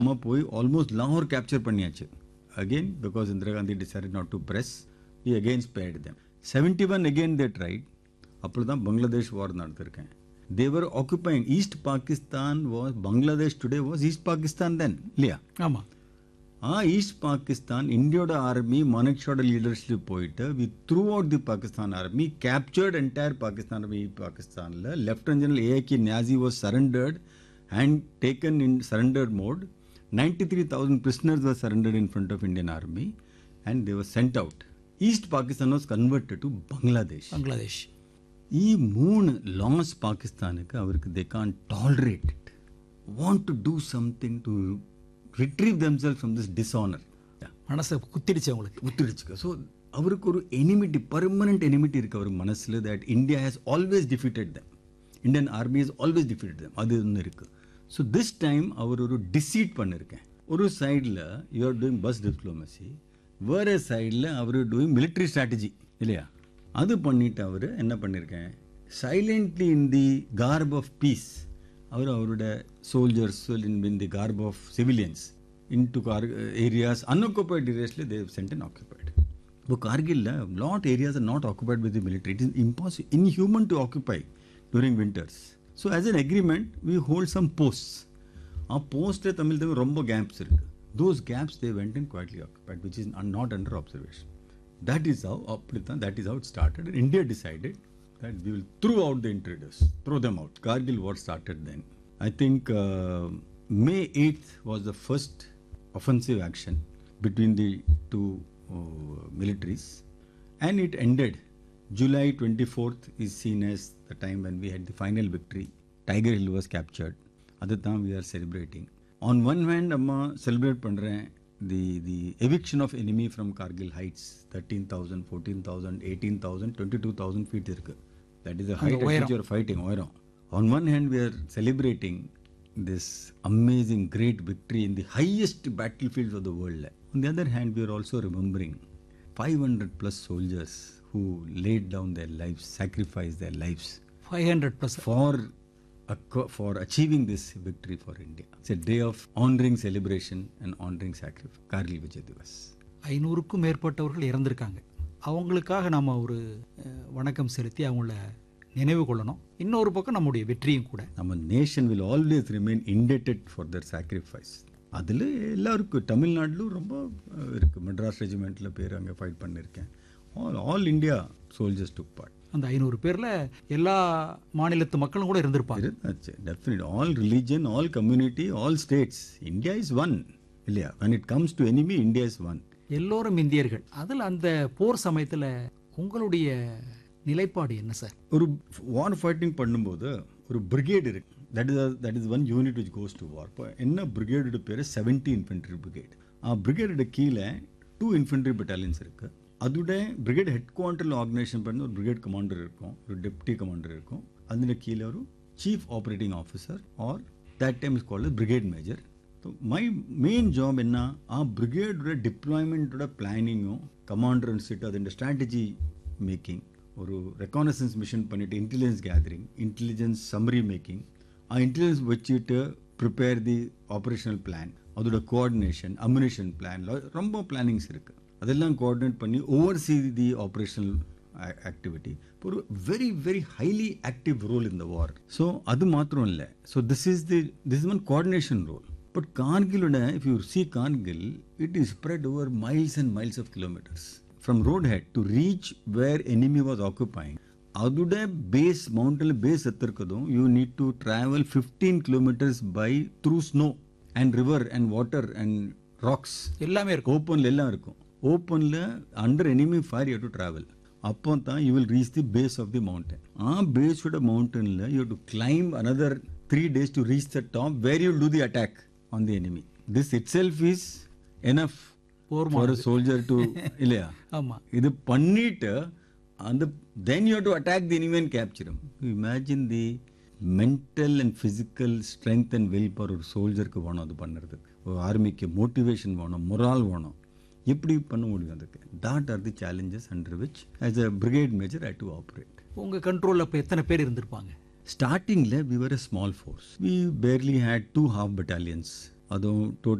நம்ம போய் ஆல்மோஸ்ட் லாகூர் கேப்சர் பண்ணியாச்சு. Again because Indira Gandhi decided not to press, he again spared them. 71 again they tried. அப்படி தான் பங்களாதேஷ் வார் நடத்திருக்கேன். They were occupying East Pakistan was Bangladesh today was East Pakistan then இல்லையா? ஆமாம். East Pakistan இந்தியோட army மனக்ஷோட leadership போயிட்டு we through out the Pakistan army captured entire Pakistan army. பாகிஸ்தானில் lieutenant general AK Niazi was surrendered and taken in surrendered mode. 93,000 prisoners were surrendered in front of Indian army and they were sent out. East Pakistan was converted to Bangladesh. ఈ 3 loss పాకిస్తాన్కి அவருக்கு they can't tolerate it. Want to do something to retrieve themselves from this dishonor. மனசை குத்திடுச்சு அவங்களுக்கு. குத்திடுச்சு. So அவருக்கு ஒரு enmity, permanent enmity இருக்கு அவர் மனசில். That India has always defeated them. Indian army has always defeated them. அது ஒன்று இருக்கு. ஸோ திஸ் டைம் அவர் ஒரு டிசீட் பண்ணியிருக்கேன். ஒரு சைடில் யூஆர் டூயிங் பஸ் டிப்ளமசி, வேறு சைடில் அவர் டூயிங் மிலிட்ரி ஸ்ட்ராட்டஜி இல்லையா? அது பண்ணிட்டு அவர் என்ன பண்ணியிருக்கேன், silently in the corp of piece அவரோட soldiers in the corp of civilians into areas, unoccupied areas, they have sent and occupied. But Kargil, lot areas are not occupied with the military. It is impossible, inhuman to occupy during winters. So as an agreement, we hold some posts. Our post Tamil there were rombo gaps. Those gaps they went and quietly occupied, which is not under observation. That is how it started. And India decided that we will throw out the intruders, throw them out. Kargil war started then. I think May 8th was the first offensive action between the two militaries, and it ended. July 24th is seen as the time when we had the final victory. Tiger Hill was captured. At the time we are celebrating. On one hand, amma celebrate pandren the eviction of enemy from Kargil heights, 13,000, 14,000, 18,000, 22,000 feet irukku. That is the height at which you are fighting. On one hand, we are celebrating this amazing great victory in the highest battlefields of the world. On the other hand, we are also remembering 500 plus soldiers who laid down their lives, sacrificed their lives 500 plus for achieving this victory for India. It's a day of honoring celebration and honoring sacrifice. Kargil Vijay Divas. 500க்கும் மேற்பட்டவர்கள் இறந்திருக்காங்க. அவங்களுக்காக நாம ஒரு வணக்கம் செலுத்தி அவங்கள நினைவு கொள்ளணும். இன்னொரு பக்கம் நம்முடைய வெற்றியும் கூட. நம்ம nation will always remain இண்டெட்டட் for Dhar sacrifice. அதில் எல்லாருக்கும் தமிழ்நாட்டிலும் ரொம்ப இருக்குது. மெட்ராஸ் ரெஜிமெண்ட்டில் பேர் அங்கே ஃபைட் பண்ணியிருக்கேன். ஆல் இண்டியா சோல்ஜர்ஸ் டுக் பார்ட். அந்த 500 பேரில் எல்லா மாநிலத்து மக்களும் கூட இருந்திருப்பாங்க. Definite. All religion, all community, all states. India is one இல்லையா? when it comes to enemy, India is one. எல்லோரும் இந்தியர்கள். அதில் அந்த போர் சமயத்தில் உங்களுடைய நிலைப்பாடு என்ன சார்? ஒரு வார் ஃபைட்டிங் பண்ணும்போது ஒரு பிரிகேட் இருக்கு. That is one unit which goes to வார். இப்போ என்ன பிரிகேடோட பேர் 70 இன்ஃபென்ட்ரி பிரிகேட். பிரிகேடோட கீழே 2 இன்ஃபென்ட்ரி பட்டாலியன்ஸ் இருக்கு. அதோட பிரிகேட் ஹெட் குவார்ட்டரில் ஆர்கனைசேஷன் பண்ணி ஒரு பிரிகேட் கமாண்டர் இருக்கும், ஒரு டெப்டி கமாண்டர் இருக்கும். அதில் கீழே ஒரு chief operating officer R that time is called brigade major. My main job என்ன, பிரிகேடோட டிப்ளாய்மெண்ட்டோட பிளானிங்கும் கமாண்டர் அனுசரிட்டு அதோட ஸ்ட்ராட்டஜி மேக்கிங், ஒரு ரெக்கானசன்ஸ் மிஷன் பண்ணிவிட்டு intelligence gathering, intelligence summary making, intelligence வச்சுட்டு ப்ரிப்பேர் தி ஆப்ரேஷனல் பிளான், அதோட கோஆர்டினேஷன், அம்யூனிஷன் பிளான், ரொம்ப பிளானிங்ஸ் இருக்குது. அதெல்லாம் coordinate பண்ணி ஓவர்சீ தி ஆப்ரேஷனல் ஆக்டிவிட்டி. ஒரு very very highly active role in the war. So அது மாத்திரம் இல்லை. So this is one coordination role. But கார்கிலோட if you see Kargil, it is spread over miles and miles of kilometers. From roadhead to reach where enemy was occupying, அதோட base மவுண்டன்ல base எத்திருக்கதும் you need to travel 15 kilometers by through snow and river and water and rocks. எல்லாமே இருக்கும். ஓப்பன்ல எல்லாம் இருக்கும். ஓப்பன்ல under enemy fire you to travel. அப்போ தான் you will reach the base of the mountain. பேஸோட மவுண்டன்ல you to claim another 3 days to reach the top where you will do the attack on the enemy. This itself is enough for a soldier to இல்லையா? ஆமா. இது பண்ணிட்டு அந்த then you have to attack the enemy and capture him. Imagine the mental and physical strength and will power ஒரு சோல்ஜருக்கு வேணும் அது பண்ணுறதுக்கு. ஒரு ஆர்மிக்கு மோட்டிவேஷன் வேணும், மொரால் வேணும். எப்படி பண்ண முடியும் அதுக்கு? that are the challenges under which as a brigade major I had to operate. உங்க கண்ட்ரோல்ல இப்போ எத்தனை பேர் இருந்திருப்பாங்க? ஸ்டார்டிங்கில் we were a small force. We barely had 2 half battalions அதுவும்